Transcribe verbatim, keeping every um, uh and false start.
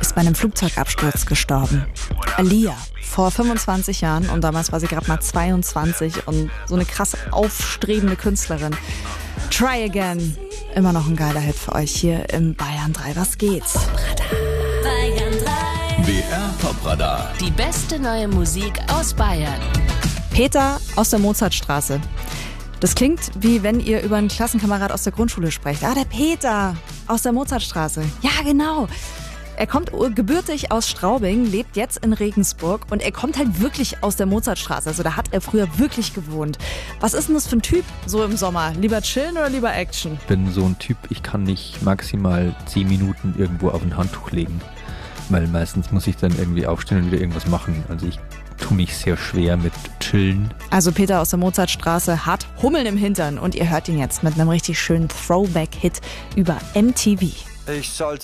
ist bei einem Flugzeugabsturz gestorben. Aaliyah, vor fünfundzwanzig Jahren, und damals war sie gerade mal zweiundzwanzig und so eine krass aufstrebende Künstlerin. Try Again, immer noch ein geiler Hit für euch hier im Bayern drei. Was geht's? Bayern drei. B R Popradar. Die beste neue Musik aus Bayern. Peter aus der Mozartstraße. Das klingt, wie wenn ihr über einen Klassenkamerad aus der Grundschule sprecht. Ah, der Peter aus der Mozartstraße. Ja, genau. Er kommt gebürtig aus Straubing, lebt jetzt in Regensburg und er kommt halt wirklich aus der Mozartstraße. Also da hat er früher wirklich gewohnt. Was ist denn das für ein Typ so im Sommer? Lieber chillen oder lieber Action? Ich bin so ein Typ, ich kann nicht maximal zehn Minuten irgendwo auf ein Handtuch legen. Weil meistens muss ich dann irgendwie aufstehen und wieder irgendwas machen. Also ich tue mich sehr schwer mit Chillen. Also Peter aus der Mozartstraße hat Hummeln im Hintern und ihr hört ihn jetzt mit einem richtig schönen Throwback-Hit über M T V. Ich sollte